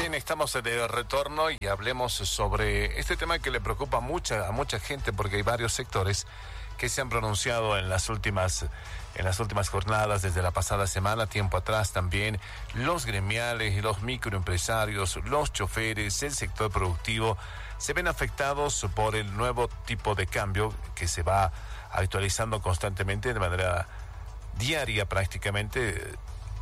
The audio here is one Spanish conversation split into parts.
Bien, estamos de retorno y hablemos sobre este tema que le preocupa a mucha gente porque hay varios sectores que se han pronunciado en las últimas jornadas, desde la pasada semana, tiempo atrás también, los gremiales, los microempresarios, los choferes, el sector productivo, se ven afectados por el nuevo tipo de cambio que se va actualizando constantemente de manera diaria prácticamente,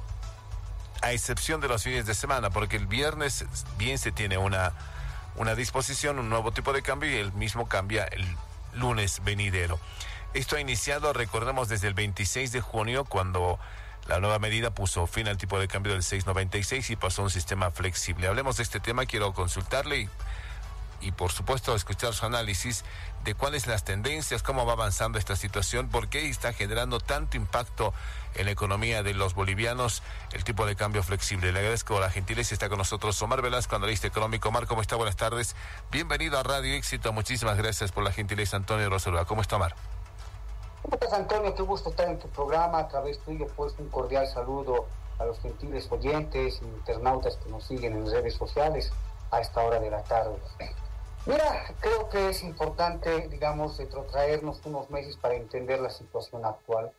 a excepción de los fines de semana, porque el viernes bien se tiene una disposición, un nuevo tipo de cambio, y el mismo cambia el lunes venidero. Esto ha iniciado, recordemos, desde el 26 de junio, cuando la nueva medida puso fin al tipo de cambio del 6.96 y pasó a un sistema flexible. Hablemos de este tema, quiero consultarle y por supuesto escuchar su análisis de cuáles las tendencias, cómo va avanzando esta situación, por qué está generando tanto impacto en la economía de los bolivianos el tipo de cambio flexible. Le agradezco la gentileza, está con nosotros Omar Velasco, analista económico. Omar, ¿cómo está? Buenas tardes. Bienvenido a Radio Éxito, muchísimas gracias por la gentileza. Antonio Rosalba, ¿cómo está, Omar? ¿Cómo estás, Antonio? Qué gusto estar en tu programa. A través tuyo, pues, un cordial saludo a los gentiles oyentes e internautas que nos siguen en redes sociales a esta hora de la tarde. Mira, creo que es importante, digamos, retrotraernos unos meses para entender la situación actual.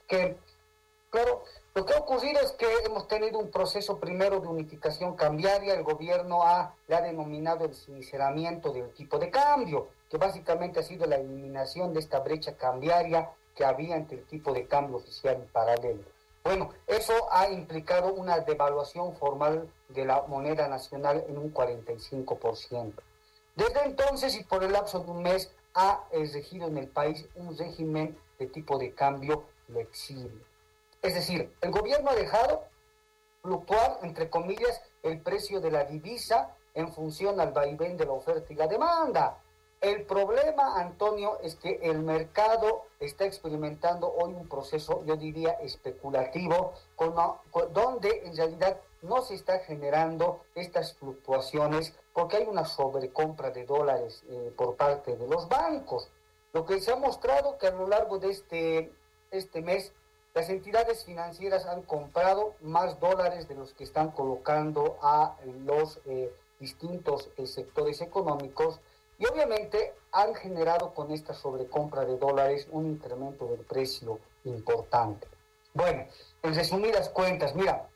Claro, lo que ha ocurrido es que hemos tenido un proceso primero de unificación cambiaria. El gobierno le ha denominado el sinceramiento del tipo de cambio, que básicamente ha sido la eliminación de esta brecha cambiaria que había entre el tipo de cambio oficial y paralelo. Bueno, eso ha implicado una devaluación formal de la moneda nacional en un 45%. Desde entonces y por el lapso de un mes ha regido en el país un régimen de tipo de cambio flexible. Es decir, el gobierno ha dejado fluctuar, entre comillas, el precio de la divisa en función al vaivén de la oferta y la demanda. El problema, Antonio, es que el mercado está experimentando hoy un proceso, yo diría, especulativo, donde en realidad no se está generando estas fluctuaciones porque hay una sobrecompra de dólares por parte de los bancos. Lo que se ha mostrado que a lo largo de este mes las entidades financieras han comprado más dólares de los que están colocando a los distintos sectores económicos, y obviamente han generado con esta sobrecompra de dólares un incremento del precio importante. Bueno, en resumidas cuentas, mira,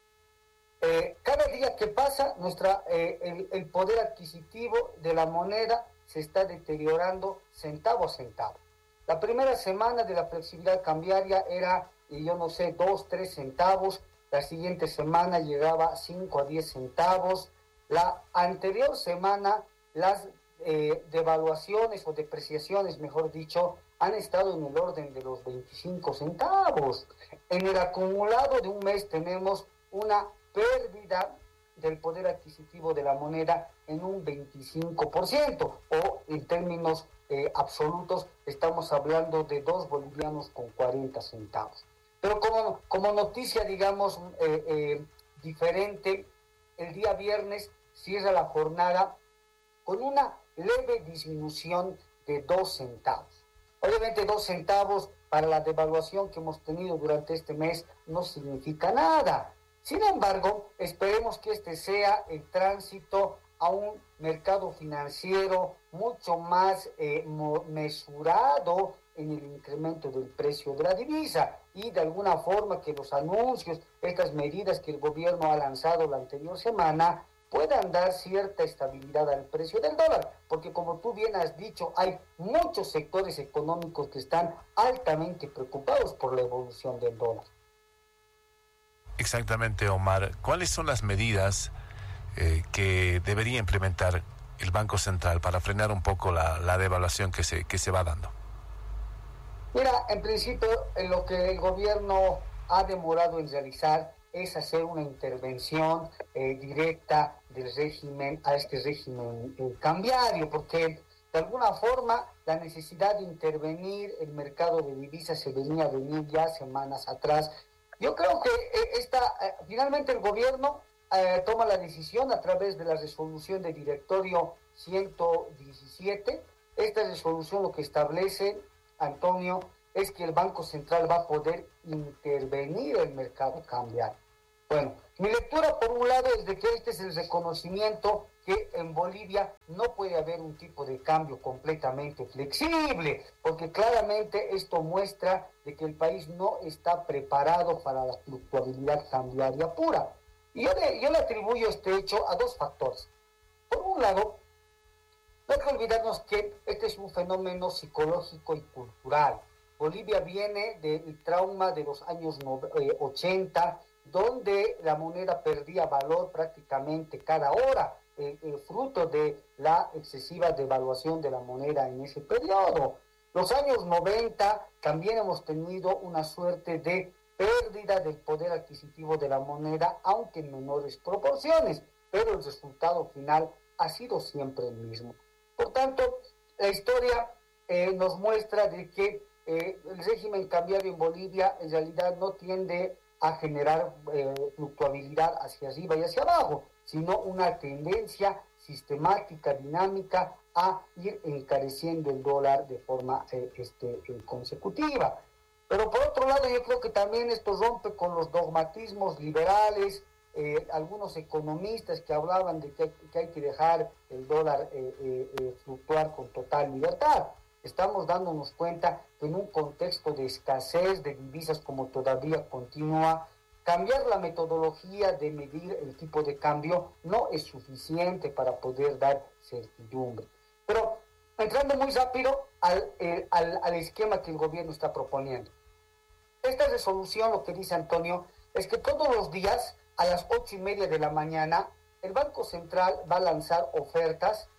cada día que pasa el poder adquisitivo de la moneda se está deteriorando centavo a centavo. La primera semana de la flexibilidad cambiaria era, yo no sé, 2, 3 centavos. La siguiente semana llegaba a 5 a 10 centavos. La anterior semana las devaluaciones o depreciaciones, mejor dicho, han estado en el orden de los 25 centavos. En el acumulado de un mes tenemos una pérdida del poder adquisitivo de la moneda en un 25%, o en términos absolutos estamos hablando de 2 bolivianos con 40 centavos. Pero como noticia, digamos, diferente, el día viernes cierra la jornada con una leve disminución de 2 centavos. Obviamente 2 centavos para la devaluación que hemos tenido durante este mes no significa nada. Sin embargo, esperemos que este sea el tránsito a un mercado financiero mucho más mesurado en el incremento del precio de la divisa, y de alguna forma que los anuncios, estas medidas que el gobierno ha lanzado la anterior semana, puedan dar cierta estabilidad al precio del dólar, porque como tú bien has dicho, hay muchos sectores económicos que están altamente preocupados por la evolución del dólar. Exactamente, Omar. ¿Cuáles son las medidas que debería implementar el Banco Central para frenar un poco la devaluación que se va dando? Mira, en principio, lo que el gobierno ha demorado en realizar es hacer una intervención directa del régimen a este régimen cambiario, porque de alguna forma la necesidad de intervenir el mercado de divisas se venía a venir ya semanas atrás. Yo creo que finalmente el gobierno toma la decisión a través de la resolución de directorio 117. Esta resolución lo que establece, Antonio, es que el Banco Central va a poder intervenir el mercado cambiario. Bueno, mi lectura por un lado es de que este es el reconocimiento que en Bolivia no puede haber un tipo de cambio completamente flexible, porque claramente esto muestra de que el país no está preparado para la fluctuabilidad cambiaria pura. Y yo le atribuyo este hecho a dos factores. Por un lado, no hay que olvidarnos que este es un fenómeno psicológico y cultural. Bolivia viene del trauma de los años 80, donde la moneda perdía valor prácticamente cada hora, fruto de la excesiva devaluación de la moneda en ese periodo. Los años 90 también hemos tenido una suerte de pérdida del poder adquisitivo de la moneda, aunque en menores proporciones, pero el resultado final ha sido siempre el mismo. Por tanto, la historia nos muestra de que el régimen cambiario en Bolivia en realidad no tiende a generar fluctuabilidad hacia arriba y hacia abajo, sino una tendencia sistemática, dinámica, a ir encareciendo el dólar de forma consecutiva. Pero por otro lado, yo creo que también esto rompe con los dogmatismos liberales, algunos economistas que hablaban de que hay que dejar el dólar fluctuar con total libertad. Estamos dándonos cuenta que en un contexto de escasez de divisas como todavía continúa, cambiar la metodología de medir el tipo de cambio no es suficiente para poder dar certidumbre. Pero entrando muy rápido al esquema que el gobierno está proponiendo. Esta resolución, lo que dice Antonio, es que todos los días a las 8:30 de la mañana el Banco Central va a lanzar ofertas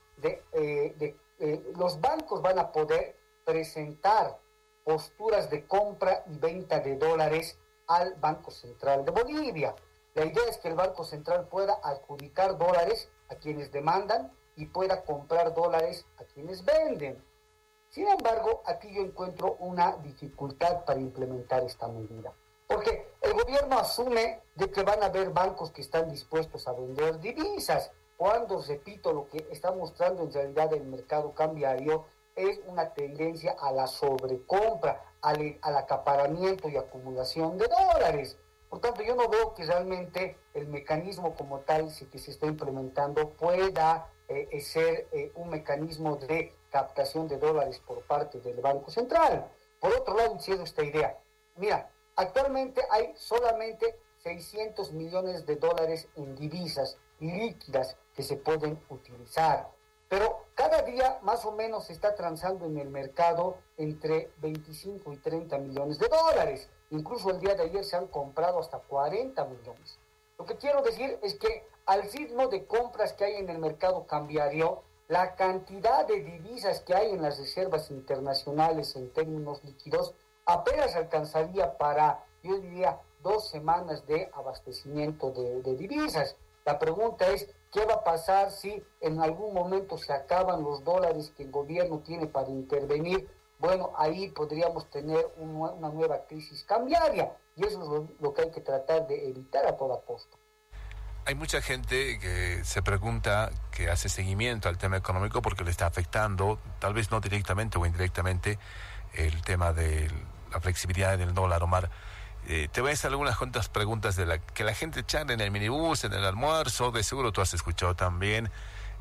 los bancos van a poder presentar posturas de compra y venta de dólares al Banco Central de Bolivia. La idea es que el Banco Central pueda adjudicar dólares a quienes demandan y pueda comprar dólares a quienes venden. Sin embargo, aquí yo encuentro una dificultad para implementar esta medida, porque el gobierno asume de que van a haber bancos que están dispuestos a vender divisas, cuando, repito, lo que está mostrando en realidad el mercado cambiario es una tendencia a la sobrecompra, al acaparamiento y acumulación de dólares. Por tanto, yo no veo que realmente el mecanismo como tal que se está implementando pueda ser un mecanismo de captación de dólares por parte del Banco Central. Por otro lado, cierro esta idea. Mira, actualmente hay solamente 600 millones de dólares en divisas líquidas que se pueden utilizar, pero cada día más o menos se está transando en el mercado entre 25 y 30 millones de dólares. Incluso el día de ayer se han comprado hasta 40 millones. Lo que quiero decir es que al ritmo de compras que hay en el mercado cambiario, la cantidad de divisas que hay en las reservas internacionales en términos líquidos apenas alcanzaría para, yo diría, 2 semanas de abastecimiento de divisas. La pregunta es, ¿qué va a pasar si en algún momento se acaban los dólares que el gobierno tiene para intervenir? Bueno, ahí podríamos tener una nueva crisis cambiaria, y eso es lo que hay que tratar de evitar a toda costa. Hay mucha gente que se pregunta, que hace seguimiento al tema económico porque le está afectando, tal vez no directamente o indirectamente, el tema de la flexibilidad del dólar, Omar. Te voy a hacer algunas cuantas preguntas que la gente charla en el minibús, en el almuerzo, de seguro tú has escuchado también.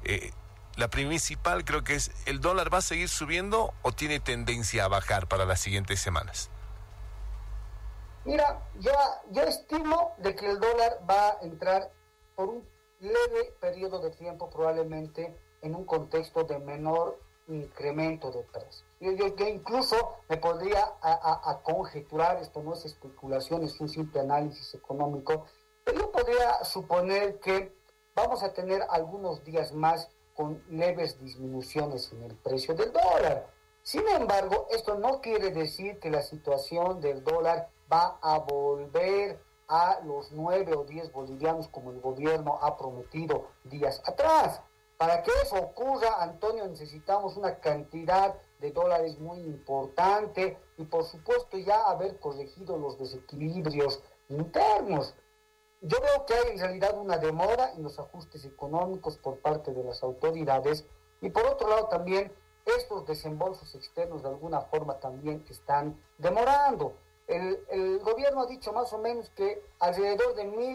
La principal creo que es, ¿el dólar va a seguir subiendo o tiene tendencia a bajar para las siguientes semanas? Mira, yo estimo de que el dólar va a entrar por un leve periodo de tiempo, probablemente en un contexto de menor incremento de precios. Yo incluso me podría a conjeturar, esto no es especulación, es un simple análisis económico, pero yo podría suponer que vamos a tener algunos días más con leves disminuciones en el precio del dólar. Sin embargo, esto no quiere decir que la situación del dólar va a volver a los 9 o 10 bolivianos como el gobierno ha prometido días atrás. Para que eso ocurra, Antonio, necesitamos una cantidad de dólares muy importante y por supuesto ya haber corregido los desequilibrios internos. Yo veo que hay en realidad una demora en los ajustes económicos por parte de las autoridades y por otro lado también estos desembolsos externos de alguna forma también están demorando. El gobierno ha dicho más o menos que alrededor de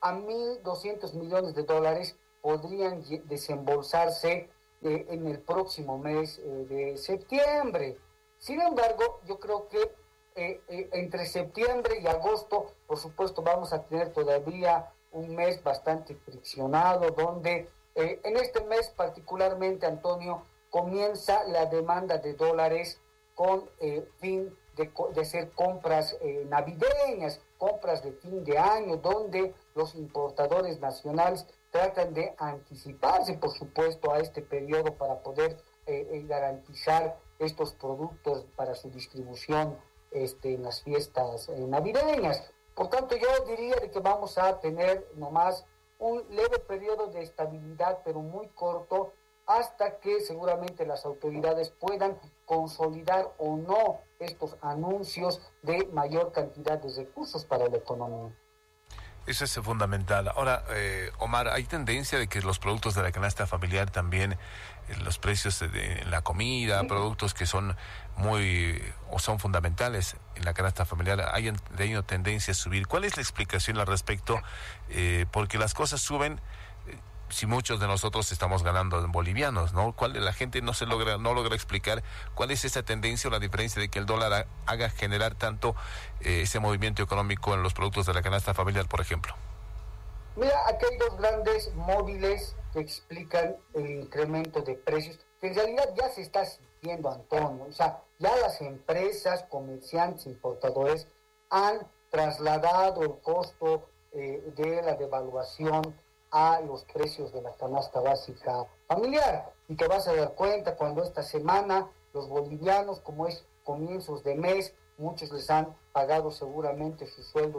a 1.200 millones de dólares podrían desembolsarse en el próximo mes de septiembre. Sin embargo, yo creo que entre septiembre y agosto, por supuesto, vamos a tener todavía un mes bastante friccionado, donde en este mes particularmente, Antonio, comienza la demanda de dólares con fin de hacer compras navideñas, compras de fin de año, donde los importadores nacionales tratan de anticiparse, por supuesto, a este periodo para poder garantizar estos productos para su distribución en las fiestas navideñas. Por tanto, yo diría de que vamos a tener nomás un leve periodo de estabilidad, pero muy corto, hasta que seguramente las autoridades puedan consolidar o no estos anuncios de mayor cantidad de recursos para la economía. Eso es fundamental. Ahora, Omar, hay tendencia de que los productos de la canasta familiar también, los precios de la comida, sí, productos que son son fundamentales en la canasta familiar, hayan tenido tendencia a subir. ¿Cuál es la explicación al respecto? Porque las cosas suben si muchos de nosotros estamos ganando en bolivianos, ¿no? La gente no logra explicar cuál es esa tendencia o la diferencia de que el dólar haga generar tanto ese movimiento económico en los productos de la canasta familiar, por ejemplo. Mira, aquí hay dos grandes móviles que explican el incremento de precios, que en realidad ya se está sintiendo, Antonio. O sea, ya las empresas, comerciantes, importadores han trasladado el costo de la devaluación a los precios de la canasta básica familiar. Y te vas a dar cuenta cuando esta semana los bolivianos, como es comienzos de mes, muchos les han pagado seguramente su sueldo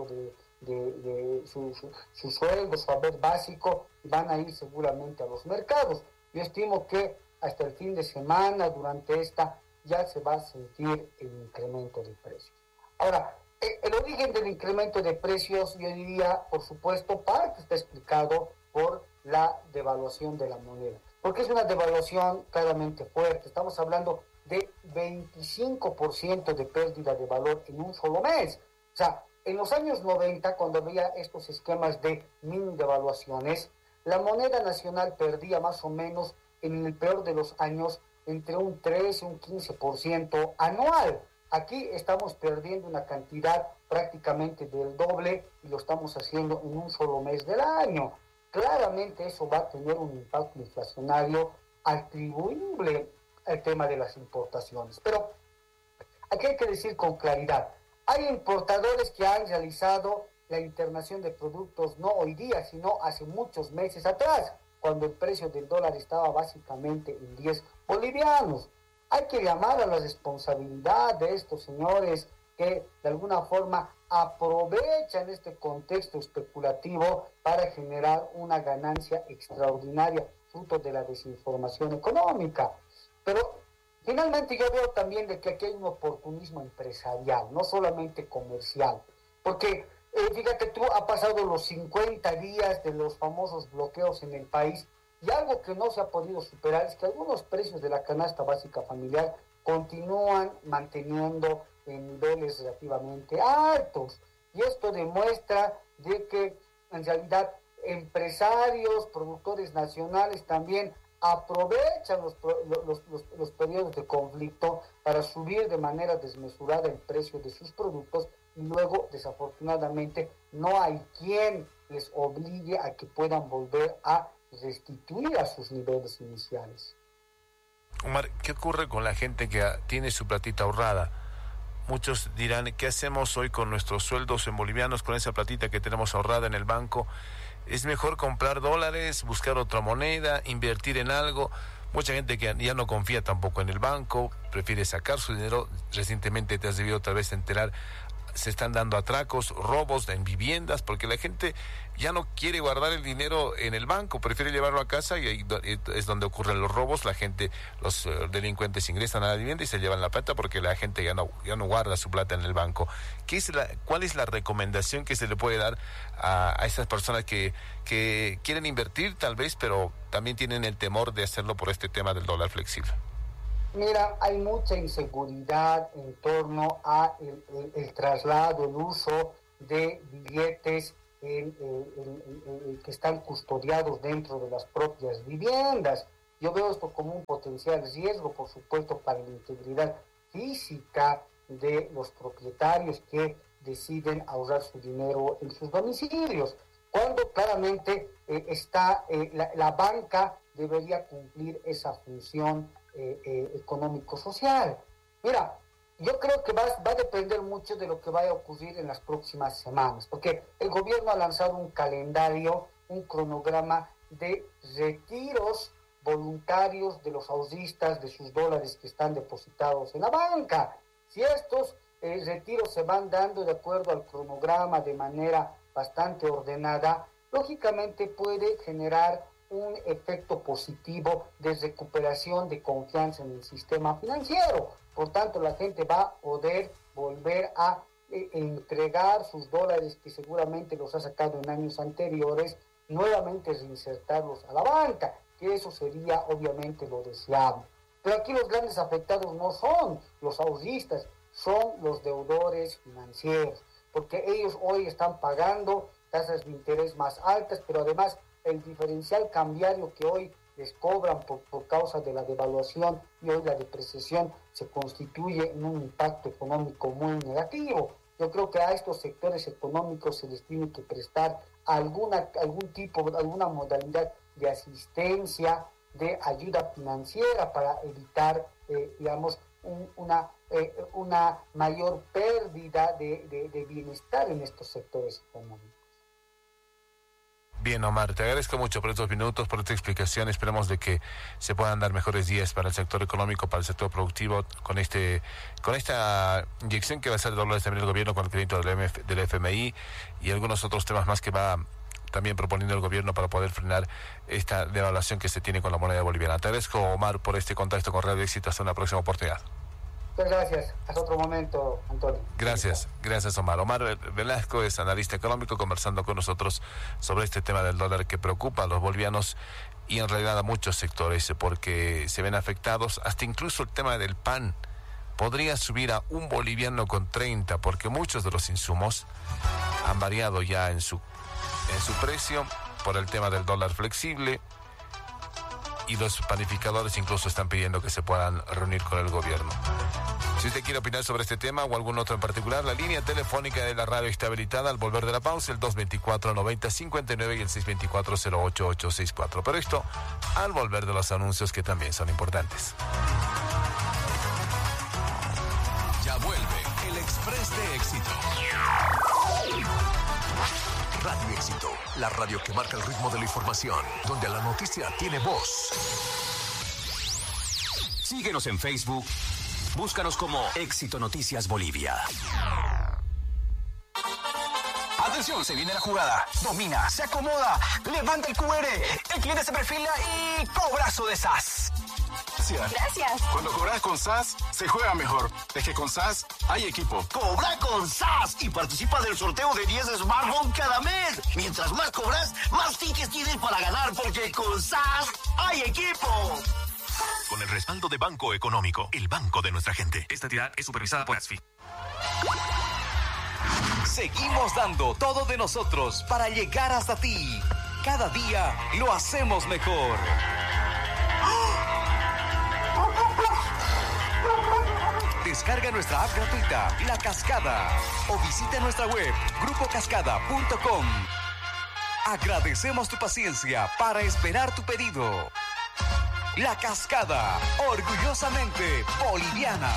su sueldo, su haber básico, y van a ir seguramente a los mercados. Yo estimo que hasta el fin de semana, durante esta, ya se va a sentir el incremento de precios. Ahora, el origen del incremento de precios, yo diría, por supuesto, parte está explicado por la devaluación de la moneda, porque es una devaluación claramente fuerte. Estamos hablando de 25% de pérdida de valor en un solo mes. O sea, en los años 90, cuando había estos esquemas de mini devaluaciones, la moneda nacional perdía más o menos, en el peor de los años, entre un 13 y un 15% anual. Aquí estamos perdiendo una cantidad prácticamente del doble y lo estamos haciendo en un solo mes del año. Claramente eso va a tener un impacto inflacionario atribuible al tema de las importaciones. Pero aquí hay que decir con claridad, hay importadores que han realizado la internación de productos no hoy día, sino hace muchos meses atrás, cuando el precio del dólar estaba básicamente en 10 bolivianos. Hay que llamar a la responsabilidad de estos señores que de alguna forma aprovechan este contexto especulativo para generar una ganancia extraordinaria fruto de la desinformación económica. Pero finalmente yo veo también de que aquí hay un oportunismo empresarial, no solamente comercial, porque fíjate tú, ha pasado los 50 días de los famosos bloqueos en el país y algo que no se ha podido superar es que algunos precios de la canasta básica familiar continúan manteniendo en niveles relativamente altos. Y esto demuestra de que en realidad empresarios, productores nacionales también aprovechan los periodos de conflicto para subir de manera desmesurada el precio de sus productos y luego, desafortunadamente, no hay quien les obligue a que puedan volver a restituir a sus niveles iniciales. Omar, ¿qué ocurre con la gente que tiene su platita ahorrada? Muchos dirán, ¿qué hacemos hoy con nuestros sueldos en bolivianos, con esa platita que tenemos ahorrada en el banco? ¿Es mejor comprar dólares, buscar otra moneda, invertir en algo? Mucha gente que ya no confía tampoco en el banco, prefiere sacar su dinero. Recientemente te has debido otra vez enterar, se están dando atracos, robos en viviendas, porque la gente ya no quiere guardar el dinero en el banco, prefiere llevarlo a casa y ahí es donde ocurren los robos. La gente, los delincuentes ingresan a la vivienda y se llevan la plata porque la gente ya no guarda su plata en el banco. ¿Cuál es la recomendación que se le puede dar a esas personas que quieren invertir tal vez, pero también tienen el temor de hacerlo por este tema del dólar flexible? Mira, hay mucha inseguridad en torno a el traslado, el uso de billetes que están custodiados dentro de las propias viviendas. Yo veo esto como un potencial riesgo, por supuesto, para la integridad física de los propietarios que deciden ahorrar su dinero en sus domicilios, cuando claramente la banca debería cumplir esa función económico-social. Mira, yo creo que va a depender mucho de lo que vaya a ocurrir en las próximas semanas, porque el gobierno ha lanzado un calendario, un cronograma de retiros voluntarios de los ahorristas de sus dólares que están depositados en la banca. Si estos retiros se van dando de acuerdo al cronograma de manera bastante ordenada, lógicamente puede generar un efecto positivo de recuperación de confianza en el sistema financiero. Por tanto, la gente va a poder volver a entregar sus dólares que seguramente los ha sacado en años anteriores, nuevamente reinsertarlos a la banca, que eso sería obviamente lo deseable. Pero aquí los grandes afectados no son los ahorristas, son los deudores financieros, porque ellos hoy están pagando tasas de interés más altas, pero además el diferencial cambiario que hoy les cobran por causa de la devaluación y hoy la depreciación se constituye en un impacto económico muy negativo. Yo creo que a estos sectores económicos se les tiene que prestar alguna modalidad de asistencia, de ayuda financiera para evitar, una mayor pérdida de bienestar en estos sectores económicos. Bien, Omar, te agradezco mucho por estos minutos, por esta explicación. Esperemos de que se puedan dar mejores días para el sector económico, para el sector productivo, con esta inyección que va a hacer dólares también el gobierno con el crédito del FMI y algunos otros temas más que va también proponiendo el gobierno para poder frenar esta devaluación que se tiene con la moneda boliviana. Te agradezco, Omar, por este contacto con Radio Éxito. Hasta una próxima oportunidad. Muchas gracias. Hasta otro momento, Antonio. Gracias, Omar. Omar Velasco es analista económico conversando con nosotros sobre este tema del dólar que preocupa a los bolivianos y en realidad a muchos sectores porque se ven afectados. Hasta incluso el tema del pan podría subir a 1 boliviano con 30 porque muchos de los insumos han variado ya en su precio por el tema del dólar flexible. Y los panificadores incluso están pidiendo que se puedan reunir con el gobierno. Si usted quiere opinar sobre este tema o algún otro en particular, la línea telefónica de la radio está habilitada al volver de la pausa, el 224-90-59 y el 624-08864. Pero esto al volver de los anuncios que también son importantes. Ya vuelve el Express de Éxito. Radio Éxito, la radio que marca el ritmo de la información, donde la noticia tiene voz. Síguenos en Facebook, búscanos como Éxito Noticias Bolivia. Atención, se viene la jugada. Domina, se acomoda, levanta el QR, el cliente se perfila y cobrazo de SAS. Gracias. Cuando cobras con SAS, se juega mejor. Es que con SAS hay equipo. Cobra con SAS y participa del sorteo de 10 smartphones cada mes. Mientras más cobras, más tickets tienes para ganar, porque con SAS hay equipo. Con el respaldo de Banco Económico, el banco de nuestra gente. Esta entidad es supervisada por ASFI. Seguimos dando todo de nosotros para llegar hasta ti. Cada día lo hacemos mejor. Descarga nuestra app gratuita, La Cascada, o visita nuestra web, grupocascada.com. Agradecemos tu paciencia para esperar tu pedido. La Cascada, orgullosamente boliviana.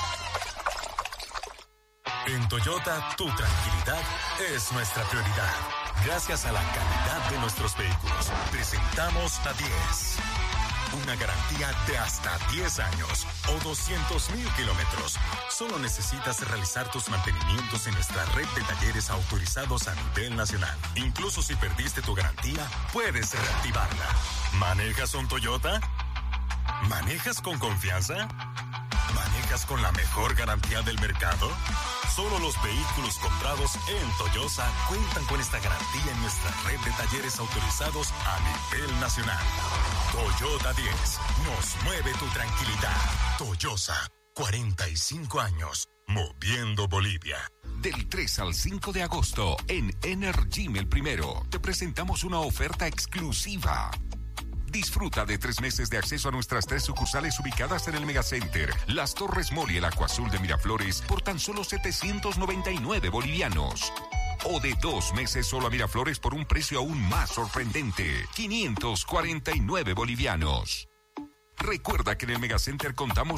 En Toyota, tu tranquilidad es nuestra prioridad. Gracias a la calidad de nuestros vehículos, presentamos la 10. Una garantía de hasta 10 años o 200,000 kilómetros. Solo necesitas realizar tus mantenimientos en nuestra red de talleres autorizados a nivel nacional. Incluso si perdiste tu garantía, puedes reactivarla. ¿Manejas un Toyota? ¿Manejas con confianza? ¿Manejas con la mejor garantía del mercado? Solo los vehículos comprados en Toyosa cuentan con esta garantía en nuestra red de talleres autorizados a nivel nacional. Toyota 10, nos mueve tu tranquilidad. Toyosa, 45 años, moviendo Bolivia. Del 3 al 5 de agosto, en Energym El Primero, te presentamos una oferta exclusiva. Disfruta de 3 meses de acceso a nuestras 3 sucursales ubicadas en el Megacenter, Las Torres Mall y el Acuazul de Miraflores por tan solo 799 bolivianos. O de 2 meses solo a Miraflores por un precio aún más sorprendente, 549 bolivianos. Recuerda que en el Megacenter contamos